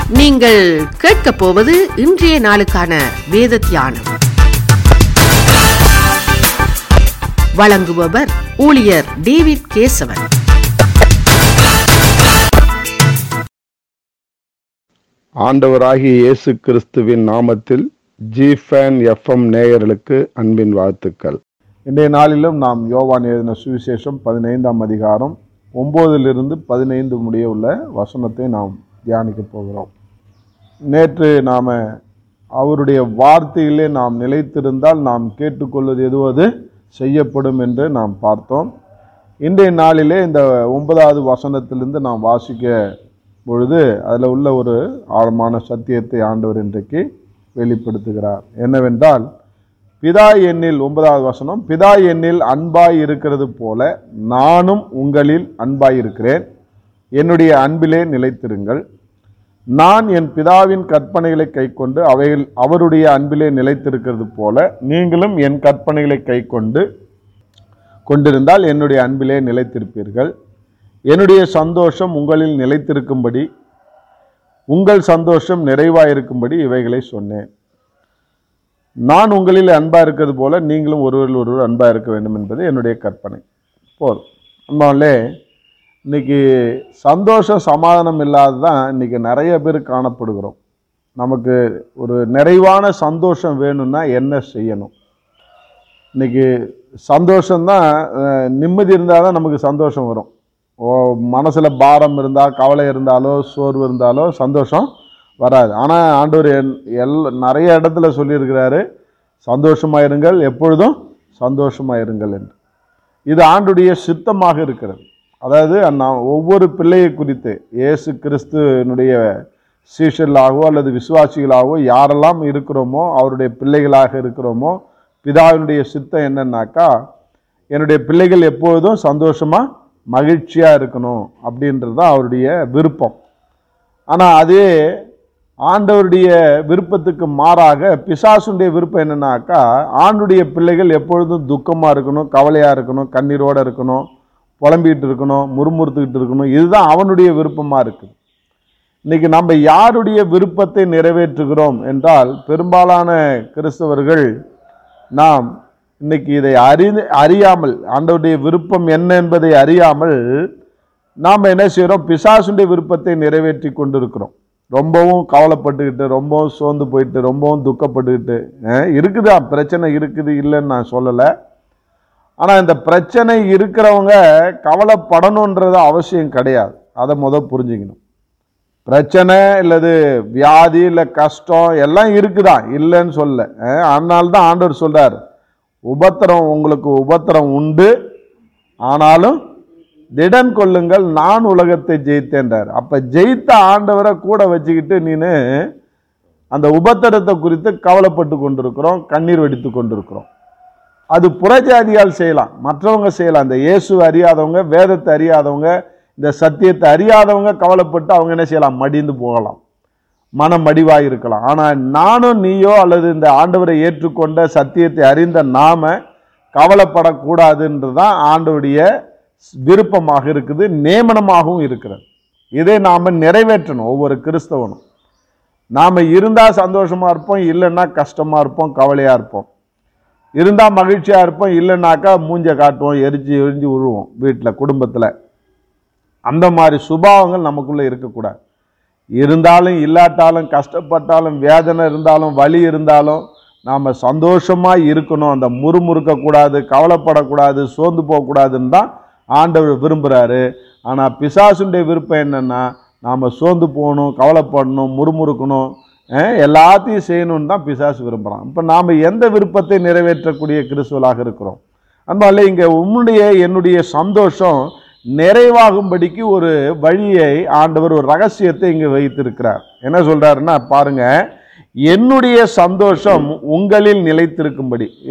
நீங்கள் கேட்கப் போவது இன்றைய நாளுக்கான வேத தியானம். வழங்குபவர் ஊழியர் டேவிட் கேசவன். ஆண்டவராகிய இயேசு கிறிஸ்துவின் நாமத்தில் ஜிஃபேன் எஃப்எம் நேயர்களுக்கு அன்பின் வாழ்த்துக்கள். இன்றைய நாளிலும் நாம் யோவான் எழுதின சுவிசேஷம் 15ஆம் அதிகாரம் 9-15 முடிய உள்ள வசனத்தை நாம் தியானிக்க போகிறோம். நேற்று நாம் அவருடைய வார்த்தையிலே நாம் நிலைத்திருந்தால் நாம் கேட்டுக்கொள்வது எதுவது செய்யப்படும் என்று நாம் பார்த்தோம். இன்றைய நாளிலே இந்த 9வது வசனத்திலிருந்து நாம் வாசிக்க பொழுது அதில் உள்ள ஒரு ஆழமான சத்தியத்தை ஆண்டவர் இன்றைக்கு வெளிப்படுத்துகிறார். என்னவென்றால், பிதா என்னில் 9வது வசனம், பிதா என்னில் அன்பாய் இருக்கிறது போல நானும் உங்களில் அன்பாய் இருக்கிறேன். என்னுடைய அன்பிலே நிலைத்திருங்கள். நான் என் பிதாவின் கற்பனைகளை கைக்கொண்டு அவைகள் அவருடைய அன்பிலே நிலைத்திருக்கிறது போல நீங்களும் என் கற்பனைகளை கொண்டிருந்தால் என்னுடைய அன்பிலே நிலைத்திருப்பீர்கள். என்னுடைய சந்தோஷம் உங்களில் நிலைத்திருக்கும்படி, உங்கள் சந்தோஷம் நிறைவாயிருக்கும்படி இவைகளை சொன்னேன். நான் உங்களில் அன்பா இருக்கிறது போல நீங்களும் ஒருவர் அன்பா இருக்க வேண்டும் என்பது என்னுடைய கற்பனை. போதும். அன்பாலே, இன்னைக்கு சந்தோஷம் சமாதானம் இல்லாததான் இன்னைக்கு நிறைய பேர் காணப்படுகிறோம். நமக்கு ஒரு நிறைவான சந்தோஷம் வேணும்னா என்ன செய்யணும்? இன்னைக்கு சந்தோஷம்தான், நிம்மதி இருந்தால் தான் நமக்கு சந்தோஷம் வரும். மனசில் பாரம் இருந்தால், கவலை இருந்தாலோ, சோர்வு இருந்தாலோ சந்தோஷம் வராது. ஆனால் ஆண்டவர் நிறைய இடத்துல சொல்லியிருக்கிறாரு, சந்தோஷமாயிருங்கள், எப்பொழுதும் சந்தோஷமாயிருங்கள் என்று. இது ஆண்டுடைய சித்தமாக இருக்கிறது. அதாவது ஒவ்வொரு பிள்ளையை குறித்து இயேசு கிறிஸ்துனுடைய சீஷர்களாகவோ அல்லது விசுவாசிகளாகவோ யாரெல்லாம் இருக்கிறோமோ, அவருடைய பிள்ளைகளாக இருக்கிறோமோ, பிதாவினுடைய சித்தம் என்னன்னாக்கா, என்னுடைய பிள்ளைகள் எப்பொழுதும் சந்தோஷமாக மகிழ்ச்சியாக இருக்கணும் அப்படின்றது தான் அவருடைய விருப்பம். ஆனால் அதே ஆண்டவருடைய விருப்பத்துக்கு மாறாக பிசாசுடைய விருப்பம் என்னன்னாக்கா, ஆண்டுடைய பிள்ளைகள் எப்பொழுதும் துக்கமாக இருக்கணும், கவலையாக இருக்கணும், கண்ணீரோடு இருக்கணும், புலம்பிக்கிட்டு இருக்கணும், முறுமுறுத்துக்கிட்டு இருக்கணும். இதுதான் அவனுடைய விருப்பமாக இருக்குது. இன்னைக்கு நம்ம யாருடைய விருப்பத்தை நிறைவேற்றுகிறோம் என்றால், பெரும்பாலான கிறிஸ்தவர்கள் நாம் இன்னைக்கு இதை அறியாமல், ஆண்டவருடைய விருப்பம் என்ன என்பதை அறியாமல் நாம் என்ன செய்கிறோம், பிசாசுடைய விருப்பத்தை நிறைவேற்றி கொண்டிருக்கிறோம். ரொம்பவும் கவலைப்பட்டுக்கிட்டு, ரொம்பவும் சோர்ந்து போயிட்டு, ரொம்பவும் துக்கப்பட்டுக்கிட்டு இருக்குதா, பிரச்சனை இருக்குது, இல்லைன்னு நான் சொல்லலை. ஆனால் இந்த பிரச்சனை இருக்கிறவங்க கவலைப்படணுன்றது அவசியம் கிடையாது. அதை புரிஞ்சுக்கணும். பிரச்சனை இல்லது வியாதி இல்லை கஷ்டம் எல்லாம் இருக்குதா, இல்லைன்னு சொல்ல. அதனால்தான் ஆண்டவர் சொல்றார், உபத்திரம் உங்களுக்கு உபத்திரம் உண்டு, ஆனாலும் திடன் கொள்ளுங்கள், நான் உலகத்தை ஜெயித்தேன்றார். அப்ப ஜெயித்த ஆண்டவரை கூட வச்சுக்கிட்டு நீனு அந்த உபத்திரத்தை குறித்து கவலைப்பட்டு கொண்டிருக்கிறோம், கண்ணீர் வெடித்து கொண்டிருக்கிறோம். அது புறஜாதியால் செய்யலாம், மற்றவங்க செய்யலாம். இந்த இயேசு அறியாதவங்க, வேதத்தை அறியாதவங்க, இந்த சத்தியத்தை அறியாதவங்க கவலைப்பட்டு அவங்க என்ன செய்யலாம், மடிந்து போகலாம், மனம் மடிவாக இருக்கலாம். ஆனால் நானும் நீயோ அல்லது இந்த ஆண்டவரை ஏற்றுக்கொண்ட சத்தியத்தை அறிந்த நாம கவலைப்படக்கூடாதுன்றதுதான் ஆண்டவருடைய விருப்பமாக இருக்குது, நியமனமாகவும் இருக்கிறது. இதை நாம் நிறைவேற்றணும். ஒவ்வொரு கிறிஸ்தவனும் நாம் இருந்தால் சந்தோஷமாக இருப்போம், இல்லைன்னா கஷ்டமாக இருப்போம், கவலையாக இருப்போம். இருந்தால் மகிழ்ச்சியாக இருப்போம், இல்லைன்னாக்கா மூஞ்சை காட்டுவோம், எரிஞ்சு விழுவோம் வீட்டில், குடும்பத்தில். அந்த மாதிரி சுபாவங்கள் நமக்குள்ளே இருக்கக்கூடாது. இருந்தாலும் இல்லாட்டாலும், கஷ்டப்பட்டாலும், வேதனை இருந்தாலும், வலி இருந்தாலும் நாம் சந்தோஷமாக இருக்கணும். அந்த முறுமுறுக்கக்கூடாது, கவலைப்படக்கூடாது, சோர்ந்து போகக்கூடாதுன்னு தான் ஆண்டவர் விரும்புகிறாரு. ஆனால் பிசாசுடைய விருப்பம் என்னென்னா, நாம் சோர்ந்து போகணும், கவலைப்படணும், முறுமுறுக்கணும், எல்லாத்தையும் செய்யணும்னு தான் பிசாசு விரும்புகிறான். இப்போ நாம் எந்த விருப்பத்தை நிறைவேற்றக்கூடிய கிறிஸ்துவலாக இருக்கிறோம்? அதனால இங்கே என்னுடைய சந்தோஷம் நிறைவாகும்படிக்கு ஒரு வழியை ஆண்டவர், ஒரு ரகசியத்தை இங்கே வைத்திருக்கிறார். என்ன சொல்றாருன்னா பாருங்க, என்னுடைய சந்தோஷம் உங்களில் நிலைத்திருக்கும்படி.